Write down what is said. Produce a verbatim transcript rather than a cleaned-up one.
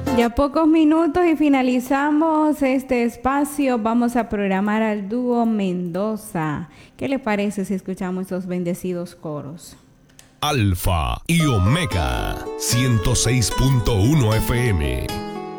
Ya pocos minutos y finalizamos este espacio. Vamos a programar al dúo Mendoza. ¿Qué le parece si escuchamos esos bendecidos coros? Alfa y Omega ciento seis punto uno F M.